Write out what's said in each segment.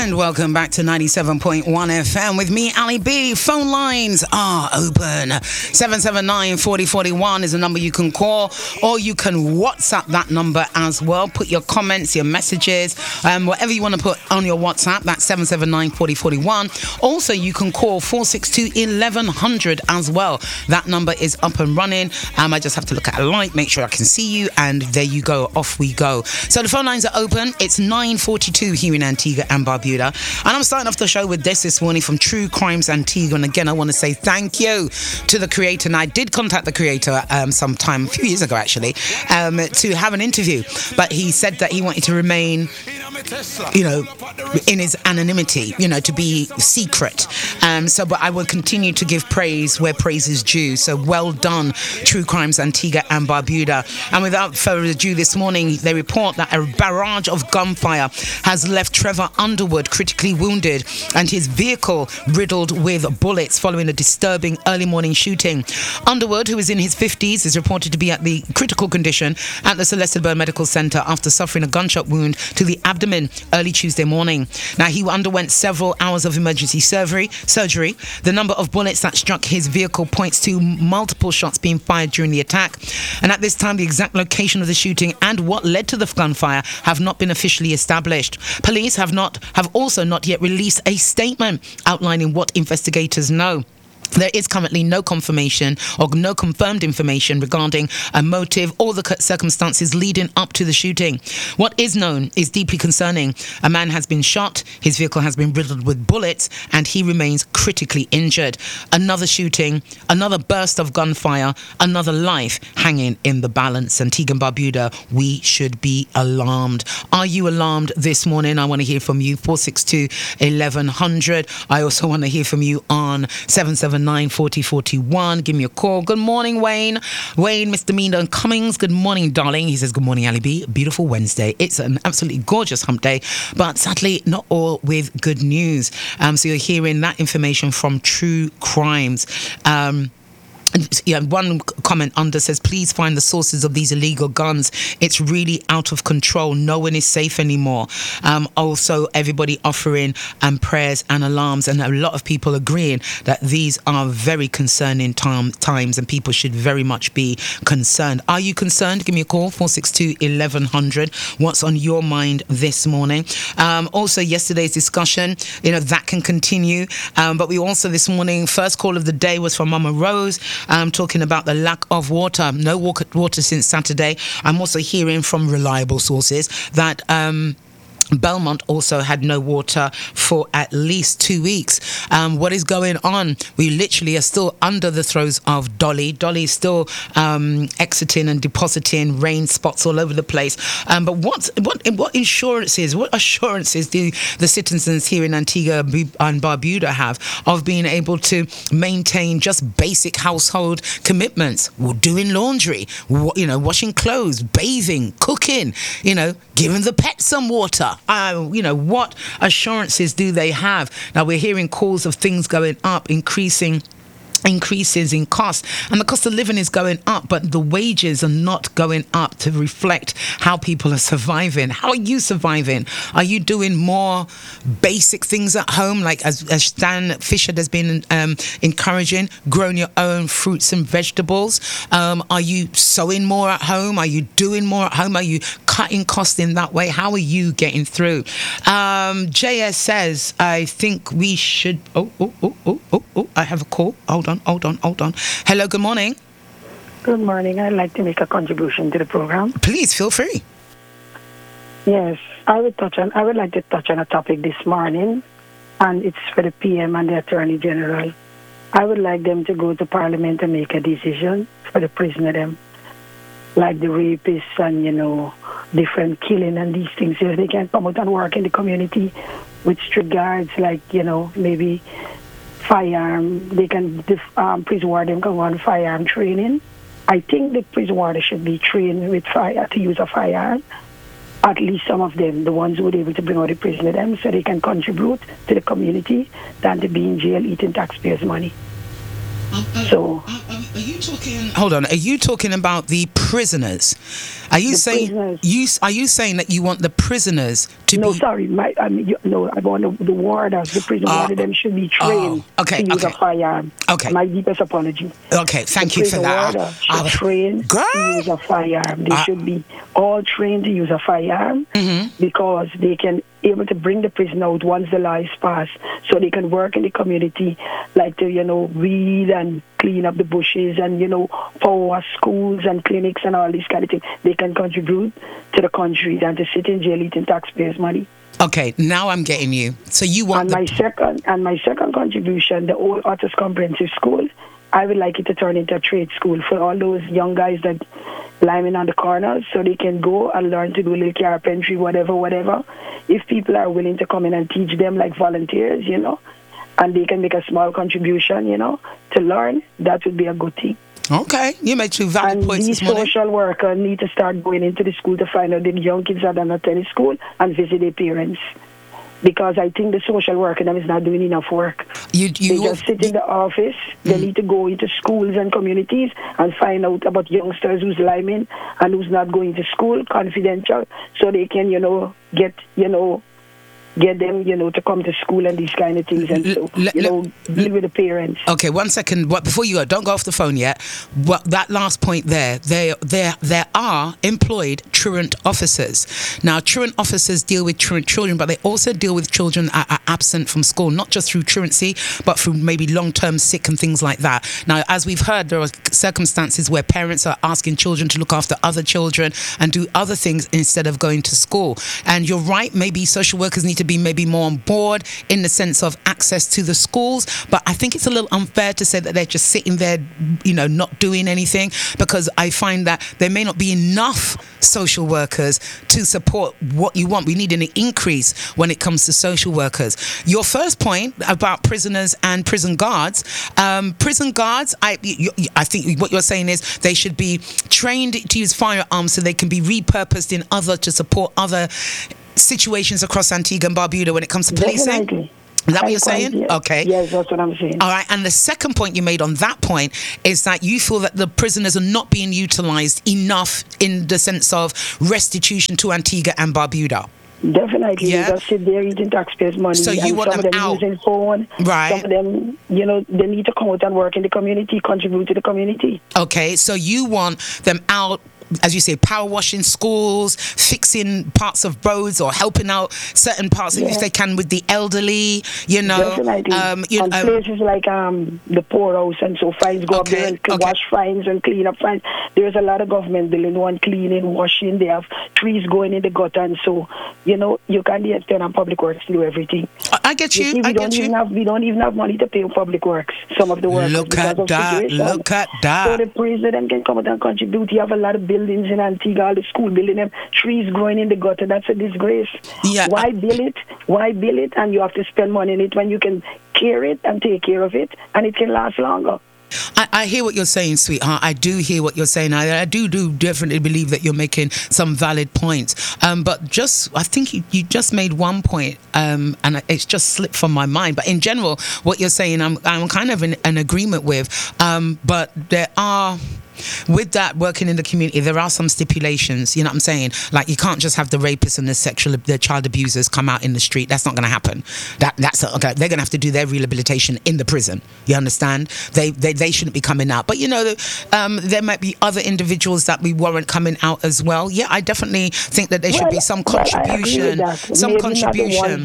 And welcome back to 97.1 FM with me, Ali B. Phone lines are open. 779-4041 is a number you can call, or you can WhatsApp that number as well. Put your comments, your messages, whatever you want to put on your WhatsApp. That's 779-4041. Also, you can call 462-1100 as well. That number is up and running. I just have to look at a light, make sure I can see you, and there you go. Off we go. So the phone lines are open. It's 9:42 here in Antigua and Barbuda. And I'm starting off the show with this morning from True Crimes Antigua. And again, I want to say thank you to the creator. And I did contact the creator sometime, a few years ago actually, to have an interview. But he said that he wanted to remain, in his anonymity, to be secret. But I will continue to give praise where praise is due. So well done, True Crimes Antigua and Barbuda. And without further ado, this morning, they report that a barrage of gunfire has left Trevor Underwood critically wounded and his vehicle riddled with bullets following a disturbing early morning shooting. Underwood, who is in his 50s, is reported to be at the critical condition at the Celeste Burn Medical Centre after suffering a gunshot wound to the abdomen early Tuesday morning. Now, he underwent several hours of emergency surgery. The number of bullets that struck his vehicle points to multiple shots being fired during the attack. And at this time, the exact location of the shooting and what led to the gunfire have not been officially established. Police have also not yet released a statement outlining what investigators know. There is currently no confirmation or no confirmed information regarding a motive or the circumstances leading up to the shooting. What is known is deeply concerning. A man has been shot, his vehicle has been riddled with bullets, and he remains critically injured. Another shooting, another burst of gunfire, another life hanging in the balance. Antigua and Barbuda, we should be alarmed. Are you alarmed this morning? I want to hear from you. 462-1100. I also want to hear from you on 779-4041. Give me a call. Good morning, Wayne. Wayne, Mr. Meander Cummings. Good morning, darling. He says, good morning, Ali B. Beautiful Wednesday. It's an absolutely gorgeous hump day, but sadly not all with good news. So you're hearing that information from True Crimes. One comment under says, please find the sources of these illegal guns. It's really out of control. No one is safe anymore. Also, everybody offering prayers and alarms, and a lot of people agreeing that these are very concerning times and people should very much be concerned. Are you concerned? Give me a call, 462-1100. What's on your mind this morning? Also, yesterday's discussion, that can continue. But we also this morning, first call of the day was from Mama Rose. Talking about the lack of water. No water since Saturday. I'm also hearing from reliable sources that Belmont also had no water for at least 2 weeks. What is going on? We literally are still under the throes of Dolly. Dolly is still exiting and depositing rain spots all over the place. But what assurances do the citizens here in Antigua and Barbuda have of being able to maintain just basic household commitments? Well, doing laundry, washing clothes, bathing, cooking, giving the pets some water. What assurances do they have? Now, we're hearing calls of things going up, increases in cost, and the cost of living is going up, but the wages are not going up to reflect how people are surviving. How are you surviving? Are you doing more basic things at home, like as Stan Fisher has been encouraging, growing your own fruits and vegetables? Are you sewing more at home? Are you doing more at home? Are you cutting costs in that way? How are you getting through? JS says, I think we should... Oh, I have a call. Hold on. Hello, good morning. Good morning. I'd like to make a contribution to the program. Please, feel free. Yes, I would like to touch on a topic this morning, and it's for the PM and the Attorney General. I would like them to go to Parliament and make a decision for the prisoner them, like the rapists and, different killing and these things, so they can come out and work in the community with strict guards, like, maybe firearm. They can, prison warden can go on firearm training. I think the prison warden should be trained with to use a firearm. At least some of them, the ones who would be able to bring out the prisoner them, so they can contribute to the community than to be in jail eating taxpayers' money. So, are you talking? Hold on. Are you talking about the prisoners? Are you saying that you want the prisoners No, sorry. I want the warders, the prison warders, them should be trained to use a firearm. Okay. My deepest apology. Okay, thank you for that. The prison warders should train to use a firearm. They should be all trained to use a firearm because they can able to bring the prison out once the law is passed, so they can work in the community, like to weed and clean up the bushes and power schools and clinics and all these kind of things. They can contribute to the country than to sit in jail eating taxpayers' money. Okay, now I'm getting you. So you want my second contribution, the old Otters Comprehensive School, I would like it to turn into a trade school for all those young guys that lining on the corners, so they can go and learn to do a little carpentry, whatever. If people are willing to come in and teach them like volunteers, and they can make a small contribution, to learn, that would be a good thing. Okay, you made two valid points this morning. And these social workers need to start going into the school to find out the young kids that are attending school and visit their parents. Because I think the social worker them is not doing enough work. They just sit in the office. They need to go into schools and communities and find out about youngsters who's lying and who's not going to school, confidential, so they can, get them, to come to school and these kind of things, and so, deal with the parents. Okay, 1 second. Before you go, don't go off the phone yet. That last point there are employed truant officers. Now, truant officers deal with truant children, but they also deal with children that are absent from school, not just through truancy, but through maybe long-term sick and things like that. Now, as we've heard, there are circumstances where parents are asking children to look after other children and do other things instead of going to school. And you're right, maybe social workers need to be maybe more on board in the sense of access to the schools, but I think it's a little unfair to say that they're just sitting there, not doing anything, because I find that there may not be enough social workers to support what you want. We need an increase when it comes to social workers. Your first point about prisoners and prison guards, I think what you're saying is they should be trained to use firearms so they can be repurposed to support other situations across Antigua and Barbuda when it comes to policing? Definitely. Is that what you're saying? Yes. Okay. Yes, that's what I'm saying. All right. And the second point you made on that point is that you feel that the prisoners are not being utilised enough in the sense of restitution to Antigua and Barbuda. Definitely. Yeah. They just sit there eating taxpayers' money. So you want them out. Using phone. Right. Some of them, they need to come out and work in the community, contribute to the community. Okay. So you want them out, as you say, power washing schools, fixing parts of roads, or helping out certain parts if they can with the elderly, Definitely. And places like the poorhouse and so fines go up there and wash fines and clean up fines. There's a lot of government building, one cleaning, washing. They have trees going in the gutter, and so you can't depend on public works to do everything. I get you. We don't even have money to pay public works. Some of the workers. Look at that. So the president can come out and contribute. You have a lot of buildings in Antigua, all the school building, them trees growing in the gutter. That's a disgrace. Yeah. Why build it? And you have to spend money on it when you can care it and take care of it, and it can last longer. I hear what you're saying, sweetheart. I do hear what you're saying. I do definitely believe that you're making some valid points. But I think you just made one point, and it's just slipped from my mind. But in general, what you're saying, I'm kind of in an agreement with. But there are. With that, working in the community, there are some stipulations, you know what I'm saying? Like, you can't just have the rapists and the child abusers come out in the street. That's not going to happen. That's okay. They're going to have to do their rehabilitation in the prison. You understand? They shouldn't be coming out. But, there might be other individuals that we warrant coming out as well. Yeah, I definitely think that there should be some contribution. Some contribution.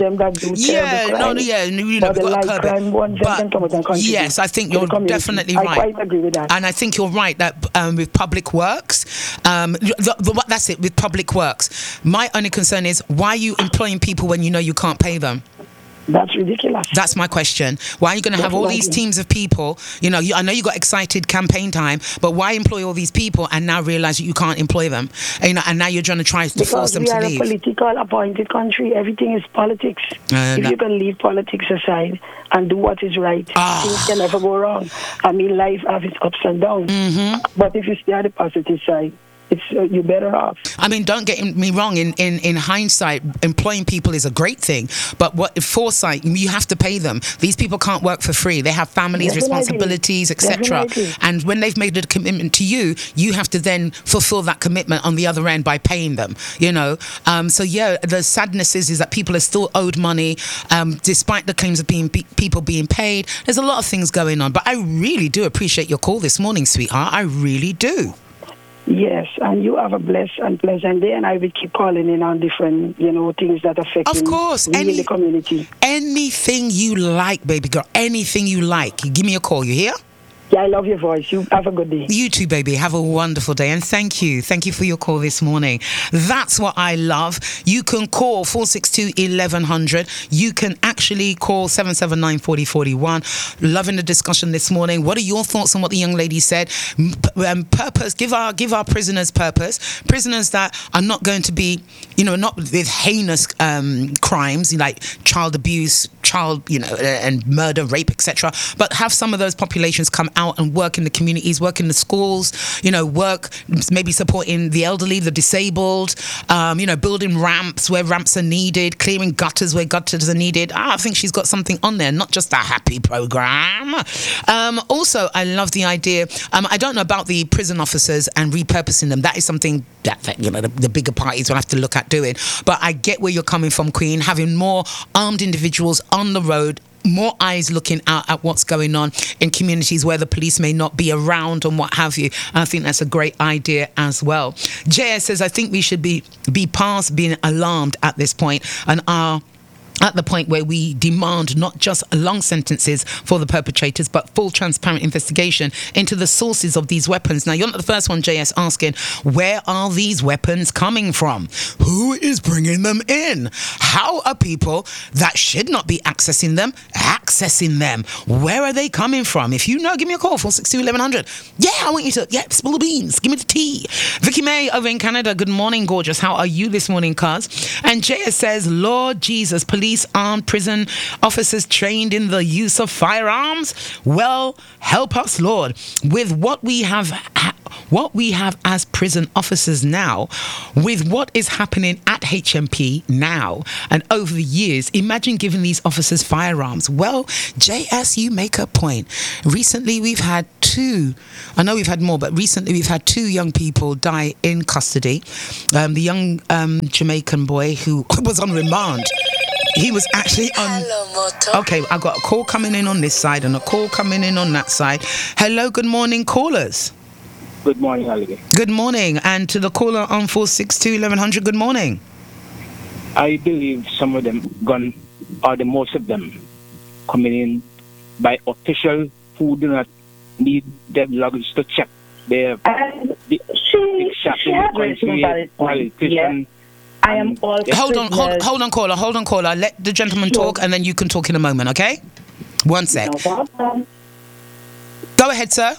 Yes, I think you're definitely right. I quite agree with that. And I think you're right that with public works, that's it, with public works. My only concern is, why are you employing people when you can't pay them? That's ridiculous. That's my question. Why are you going to have all these teams of people? I know you got excited campaign time, but why employ all these people and now realize that you can't employ them? And now you're trying to force them to leave. Because we are a political appointed country. Everything is politics. If you can leave politics aside and do what is right, things can never go wrong. I mean, life has its ups and downs. Mm-hmm. But if you stay on the positive side, it's you're better off. I mean, don't get me wrong. In hindsight, employing people is a great thing, but what foresight, you have to pay them. These people can't work for free. They have families, Definitely. responsibilities, etc. Definitely. And when they've made a commitment to you, you have to then fulfill that commitment on the other end by paying them. So yeah, the sadness is that people are still owed money, despite the claims of people being paid. There's a lot of things going on, but I really do appreciate your call this morning, sweetheart. I really do. Yes, and you have a blessed and pleasant day, and I will keep calling in on different, things that affect Of course, the community. Anything you like, baby girl, anything you like. You give me a call, you hear? Yeah, I love your voice. You have a good day. You too, baby. Have a wonderful day. And thank you. Thank you for your call this morning. That's what I love. You can call 462-1100. You can actually call 779-4041. Loving the discussion this morning. What are your thoughts on what the young lady said? Purpose. Give our prisoners purpose. Prisoners that are not going to be, not with heinous crimes like child abuse, and murder, rape, etc. But have some of those populations come out and work in the communities, work in the schools, work maybe supporting the elderly, the disabled, building ramps where ramps are needed, clearing gutters where gutters are needed. I think she's got something on there, not just a happy program. Also, I love the idea. I don't know about the prison officers and repurposing them. That is something that the bigger parties will have to look at doing. But I get where you're coming from, Queen. Having more armed individuals on the road, more eyes looking out at what's going on in communities where the police may not be around and what have you. I think that's a great idea as well. JS says, I think we should be past being alarmed at this point and are at the point where we demand not just long sentences for the perpetrators, but full transparent investigation into the sources of these weapons. Now, you're not the first one, JS, asking, where are these weapons coming from? Who is bringing them in? How are people that should not be accessing them? Where are they coming from? If you know, give me a call, 462-1100. Yeah, I want you to, spill the beans. Give me the tea. Vicky May over in Canada. Good morning, gorgeous. How are you this morning, cuz? And JS says, Lord Jesus, police, armed prison officers trained in the use of firearms. Well, help us, Lord, with what we have as prison officers now, with what is happening at HMP now and over the years. Imagine giving these officers firearms. Well, JS, you make a point. Recently, we've had two, I know we've had more, but recently we've had two young people die in custody. The young Jamaican boy who was on remand. He was actually on... Okay, I've got a call coming in on this side and a call coming in on that side. Hello, good morning, callers. Good morning, Holiday. Good morning. And to the caller on 462-1100, good morning. I believe some of them gone, or the most of them, coming in by official who do not need their luggage to check their big shop in the country, politician. I am all. Hold on, caller. Let the gentleman talk, and then you can talk in a moment, okay? One sec. No problem. Go ahead, sir.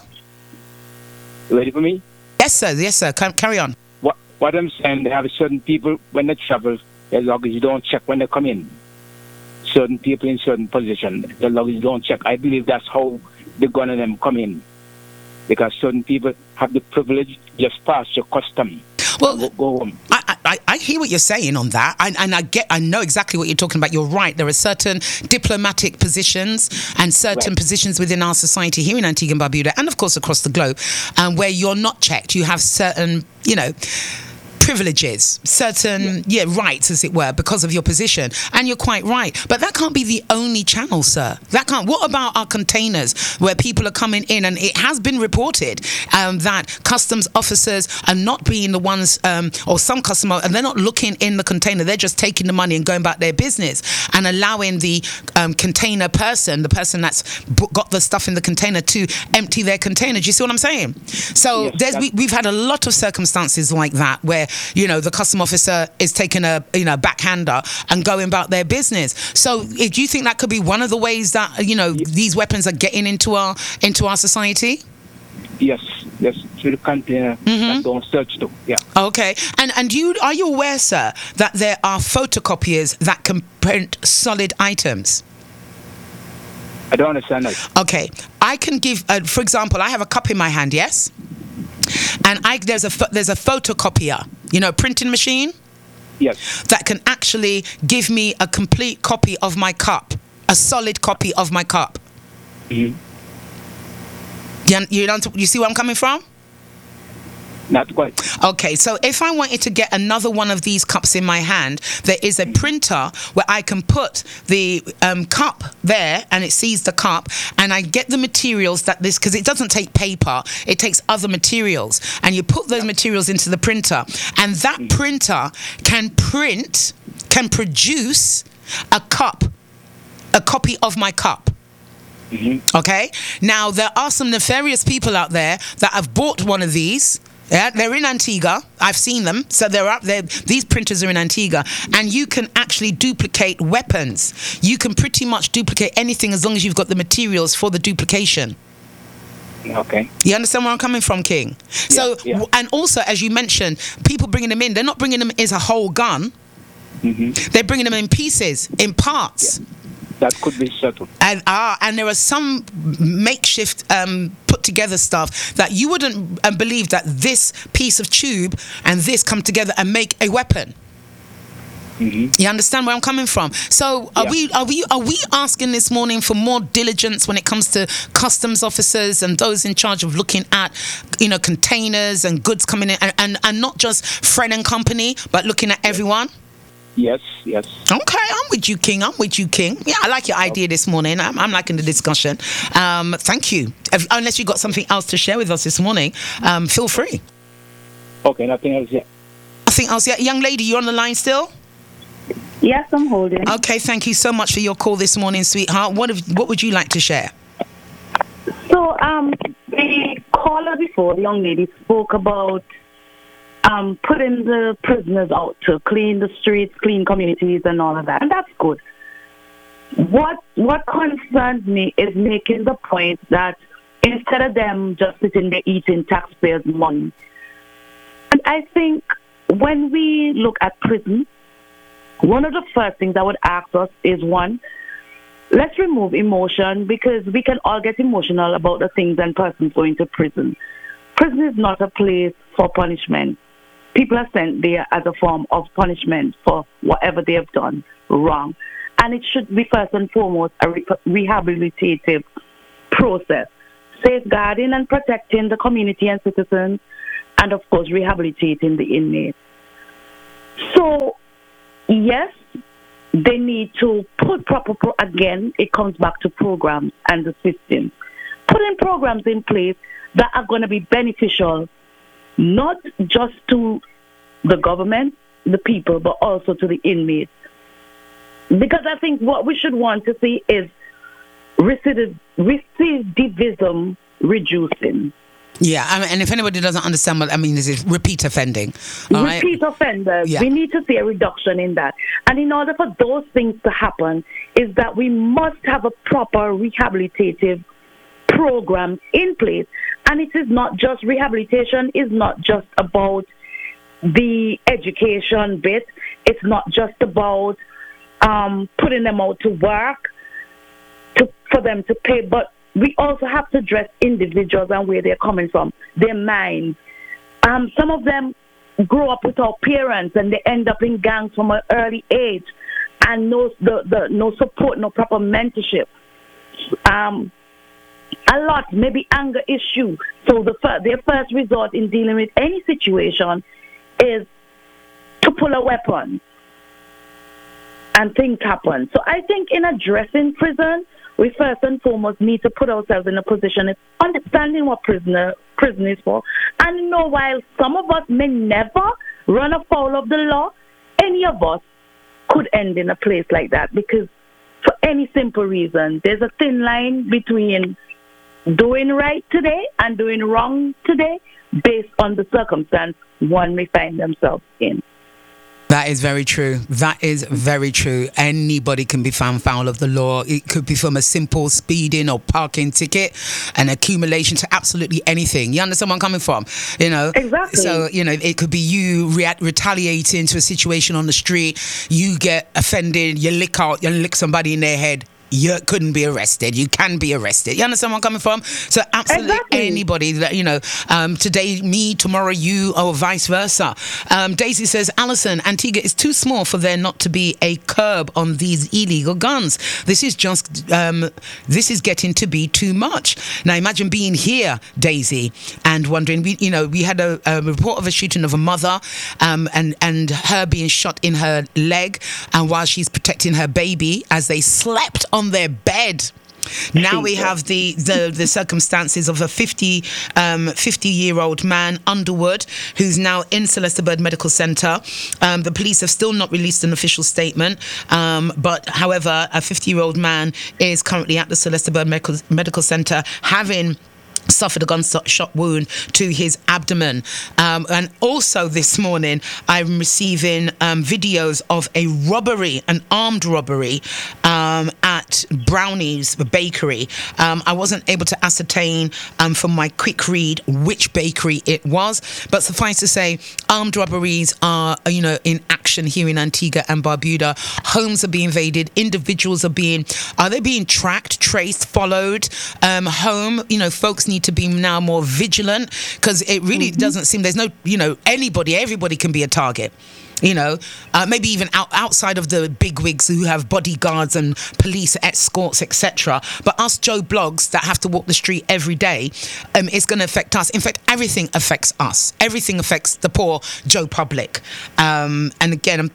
You ready for me? Yes, sir. Carry on. What I'm saying, they have certain people, when they travel, their luggage don't check when they come in. Certain people in certain positions, their luggage don't check. I believe that's how the gun of them come in. Because certain people have the privilege just pass your custom. Well, go home. I hear what you're saying on that, and I know exactly what you're talking about. You're right. There are certain diplomatic positions and certain positions within our society here in Antigua and Barbuda, and of course across the globe, where you're not checked. You have certain, privileges, certain rights, as it were, because of your position. And you're quite right. But that can't be the only channel, sir. What about our containers where people are coming in, and it has been reported that customs officers are not being the ones, or some customers, and they're not looking in the container. They're just taking the money and going about their business and allowing the container person, the person that's got the stuff in the container, to empty their container. Do you see what I'm saying? So we've had a lot of circumstances like that where the custom officer is taking a backhander and going about their business. So do you think that could be one of the ways that these weapons are getting into our society? Yes, through the container that don't search too. Yeah. Okay, and are you aware, sir, that there are photocopiers that can print solid items? I don't understand that. Okay, I can give, for example, I have a cup in my hand, yes? and there's a photocopier, printing machine. Yes. That can actually give me a complete copy of my cup, a solid copy of my cup. Mm-hmm. You see where I'm coming from? Not quite. Okay, so if I wanted to get another one of these cups in my hand, there is a printer where I can put the cup there, and it sees the cup, and I get the materials because it doesn't take paper, it takes other materials, and you put those materials into the printer, and that printer can produce a copy of my cup. Mm-hmm. Okay, now there are some nefarious people out there that have bought one of these. Yeah, they're in Antigua. I've seen them. So they're up there. These printers are in Antigua, and you can actually duplicate weapons. You can pretty much duplicate anything as long as you've got the materials for the duplication. Okay. You understand where I'm coming from, King? So, and also, as you mentioned, people bringing them in, they're not bringing them as a whole gun. Mm-hmm. They're bringing them in pieces, in parts. Yeah. That could be settled. And there are some makeshift put together stuff that you wouldn't believe that this piece of tube and this come together and make a weapon. Mm-hmm. You understand where I'm coming from? So are we asking this morning for more diligence when it comes to customs officers and those in charge of looking at containers and goods coming in, and not just Friend and Company, but looking at everyone? Yes. Okay, I'm with you, King. Yeah, I like your idea this morning. I'm liking the discussion. Thank you. Unless you've got something else to share with us this morning, feel free. Okay, nothing else yet. Nothing else yet. Young lady, you on the line still? Yes, I'm holding. Okay, thank you so much for your call this morning, sweetheart. What would you like to share? So, the caller before, the young lady, spoke about putting the prisoners out to clean the streets, clean communities, and all of that. And that's good. What concerns me is making the point that instead of them just sitting there eating taxpayers' money, and I think when we look at prison, one of the first things I would ask us is, one, let's remove emotion, because we can all get emotional about the things and persons going to prison. Prison is not a place for punishment. People are sent there as a form of punishment for whatever they have done wrong. And it should be first and foremost a rehabilitative process, safeguarding and protecting the community and citizens, and of course rehabilitating the inmates. So, yes, they need to put again, it comes back to programs and the systems. Putting programs in place that are going to be beneficial, not just to the government, the people, but also to the inmates. Because I think what we should want to see is recidivism reducing. Yeah, and if anybody doesn't understand what I mean, this is repeat offending. Repeat offenders. Yeah. We need to see a reduction in that. And in order for those things to happen, is that we must have a proper rehabilitative program in place. And it is not just rehabilitation, is not just about the education bit. It's not just about putting them out to work for them to pay, but we also have to address individuals and where they're coming from, their minds. Some of them grow up without parents and they end up in gangs from an early age, and no support, no proper mentorship. A lot, maybe anger issue. So their first resort in dealing with any situation is to pull a weapon, and things happen. So I think in addressing prison, we first and foremost need to put ourselves in a position of understanding what prison is for. And while some of us may never run afoul of the law, any of us could end in a place like that, because for any simple reason, there's a thin line between doing right today and doing wrong today based on the circumstance one may find themselves in. That is very true. That is very true. Anybody can be found foul of the law. It could be from a simple speeding or parking ticket, an accumulation to absolutely anything. You understand where I'm coming from? Exactly. So, it could be you retaliating to a situation on the street. You get offended, you lick somebody in their head. you couldn't be arrested. You can be arrested. You understand where I'm coming from? So absolutely anybody that, today me, tomorrow you, or vice versa. Daisy says, Alison, Antigua is too small for there not to be a curb on these illegal guns. This is getting to be too much. Now imagine being here, Daisy, and wondering, we had a report of a shooting of a mother, and her being shot in her leg, and while she's protecting her baby as they slept on their bed. Now we have the circumstances of a 50-year-old man, Underwood, who's now in Celeste Bird Medical Centre. The police have still not released an official statement, but however, a 50-year-old man is currently at the Celeste Bird Medical Centre having suffered a gunshot wound to his abdomen. And also this morning, I'm receiving videos of a robbery, an armed robbery at Brownie's Bakery. I wasn't able to ascertain from my quick read which bakery it was, but suffice to say, armed robberies are, in action here in Antigua and Barbuda. Homes are being invaded. Individuals are being tracked, traced, followed home. Folks need to be now more vigilant, because it really doesn't seem there's no, everybody can be a target. Maybe even outside of the bigwigs who have bodyguards and police escorts, etc. But us Joe Blogs that have to walk the street every day, it's going to affect us. In fact, everything affects us. Everything affects the poor Joe public. And again, I'm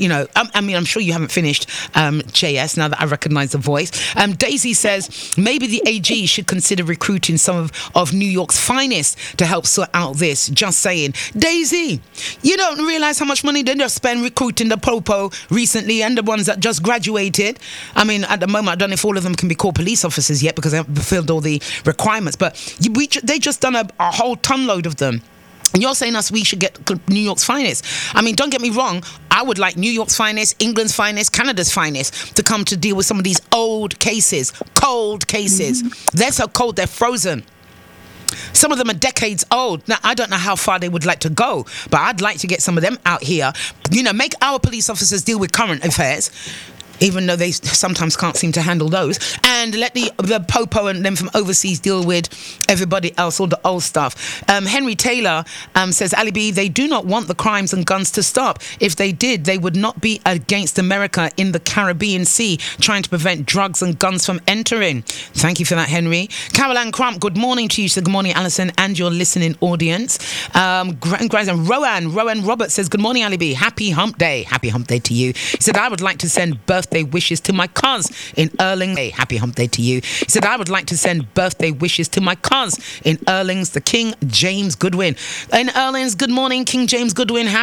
I'm sure you haven't finished, JS, now that I recognise the voice. Daisy says, maybe the AG should consider recruiting some of New York's finest to help sort out this. Just saying. Daisy, you don't realise how much money they just spend recruiting the popo recently and the ones that just graduated. I mean, at the moment, I don't know if all of them can be called police officers yet because they haven't fulfilled all the requirements, but they just done a whole ton load of them. And you're saying we should get New York's finest. I mean, don't get me wrong. I would like New York's finest, England's finest, Canada's finest to come to deal with some of these old cases, cold cases. They're so cold, they're frozen. Some of them are decades old. Now, I don't know how far they would like to go, but I'd like to get some of them out here. Make our police officers deal with current affairs, even though they sometimes can't seem to handle those, and let the popo and them from overseas deal with everybody else, all the old stuff. Henry Taylor says, Ali B, they do not want the crimes and guns to stop. If they did, they would not be against America in the Caribbean Sea, trying to prevent drugs and guns from entering. Thank you for that, Henry. Caroline Crump, good morning to you. So good morning, Alison, and your listening audience. Rowan Roberts says, good morning, Ali B. Happy hump day. Happy hump day to you. He said, I would like to send birthday wishes to my cuz in Erling. Hey, happy hump day to you. He said, I would like to send birthday wishes to my cuz in Erling's, the King James Goodwin. In Erling's, good morning, King James Goodwin. Happy